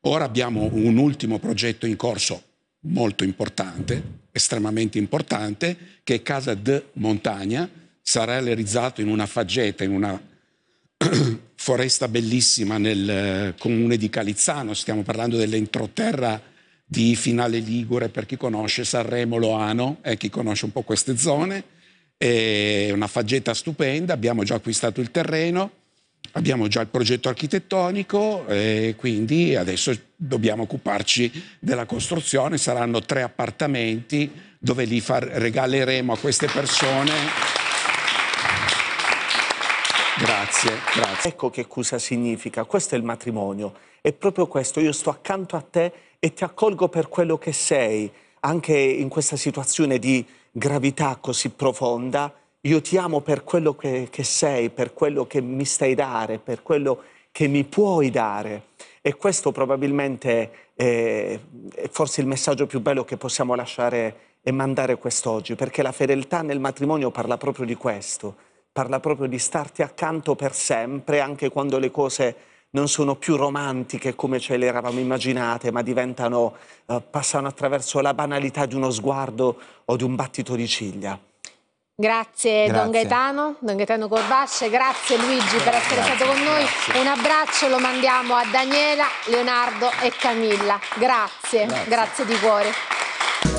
Ora abbiamo un ultimo progetto in corso molto importante, estremamente importante, che è Casa de Montagna. Sarà realizzato in una faggeta, in una foresta bellissima nel comune di Calizzano. Stiamo parlando dell'entroterra di Finale Ligure, per chi conosce Sanremo, Loano, chi conosce un po' queste zone. È una faggeta stupenda, abbiamo già acquistato il terreno, abbiamo già il progetto architettonico e quindi adesso dobbiamo occuparci della costruzione. Saranno 3 appartamenti dove li regaleremo a queste persone. Grazie, grazie. Ecco che cosa significa, questo è il matrimonio, è proprio questo, io sto accanto a te e ti accolgo per quello che sei, anche in questa situazione di gravità così profonda, io ti amo per quello che sei, per quello che mi stai dare, per quello che mi puoi dare. E questo probabilmente è forse il messaggio più bello che possiamo lasciare e mandare quest'oggi, perché la fedeltà nel matrimonio parla proprio di questo. Parla proprio di starti accanto per sempre, anche quando le cose non sono più romantiche come ce le eravamo immaginate, ma diventano, passano attraverso la banalità di uno sguardo o di un battito di ciglia. Grazie Don Gaetano Corvasce, grazie Luigi per essere stato con noi. Un abbraccio lo mandiamo a Daniela, Leonardo e Camilla. Grazie di cuore.